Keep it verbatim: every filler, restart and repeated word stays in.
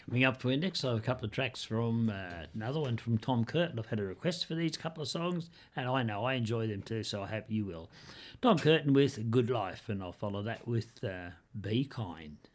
Coming up to Index, I have a couple of tracks from uh, another one from Tom Curtin. I've had a request for these couple of songs, and I know I enjoy them too, so I hope you will. Tom Curtin with Good Life, and I'll follow that with uh, Be Kind.